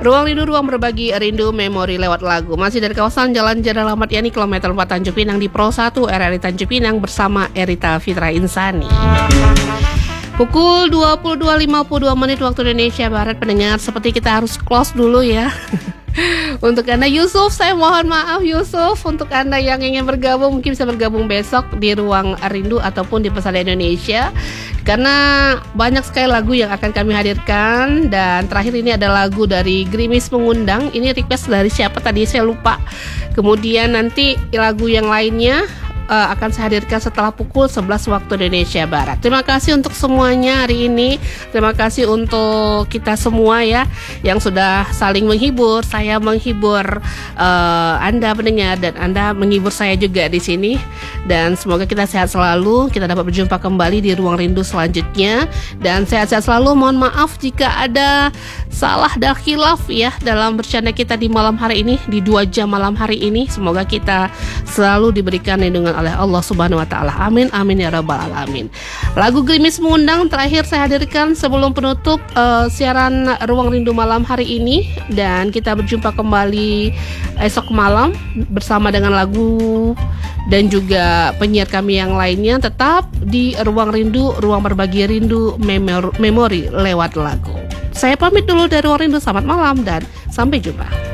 Ruang Rindu, ruang berbagi rindu memori lewat lagu. Masih dari kawasan Jalan Jenderal Ahmad Yani, kilometer 4 Tanjung Pinang di Pro 1 RRI Tanjung Pinang bersama Erita Fitra Insani. Pukul 22.52 waktu Indonesia Barat, pendengar, seperti kita harus close dulu ya. Untuk Anda Yusuf, saya mohon maaf Yusuf. Untuk Anda yang ingin bergabung, mungkin bisa bergabung besok di Ruang Rindu ataupun di Pesada Indonesia, karena banyak sekali lagu yang akan kami hadirkan. Dan terakhir ini ada lagu dari Gerimis Mengundang. Ini request dari siapa tadi saya lupa. Kemudian nanti lagu yang lainnya akan saya hadirkan setelah pukul 11 waktu Indonesia Barat. Terima kasih untuk semuanya hari ini. Terima kasih untuk kita semua ya, yang sudah saling menghibur. Saya menghibur Anda pendengar, dan Anda menghibur saya juga di sini. Dan semoga kita sehat selalu. Kita dapat berjumpa kembali di Ruang Rindu selanjutnya. Dan sehat-sehat selalu. Mohon maaf jika ada salah dan khilaf ya dalam bercanda kita di malam hari ini, di 2 jam malam hari ini. Semoga kita selalu diberikan lindungan oleh Allah Subhanahu wa taala. Amin amin ya rabbal alamin. Lagu Gerimis Mengundang terakhir saya hadirkan sebelum penutup siaran Ruang Rindu malam hari ini, dan kita berjumpa kembali esok malam bersama dengan lagu dan juga penyiar kami yang lainnya, tetap di Ruang Rindu, ruang berbagi rindu memori lewat lagu. Saya pamit dulu dari Ruang Rindu, selamat malam dan sampai jumpa.